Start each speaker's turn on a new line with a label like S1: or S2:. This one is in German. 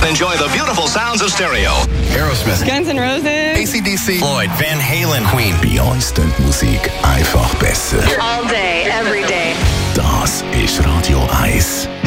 S1: enjoy the beautiful sounds of stereo.
S2: Aerosmith,
S3: Guns N' Roses,
S2: AC/DC,
S4: Floyd, Van Halen,
S2: Queen.
S5: Bei uns klingt die Musik einfach besser.
S3: all day, every day.
S5: Das ist Radio 1.